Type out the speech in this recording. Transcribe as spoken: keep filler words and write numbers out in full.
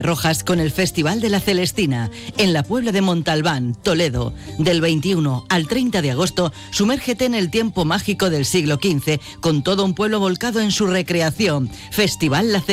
Rojas con el Festival de la Celestina en la Puebla de Montalbán, Toledo. Del veintiuno al treinta de agosto, sumérgete en el tiempo mágico del siglo quince con todo un pueblo volcado en su recreación. Festival La Celestina.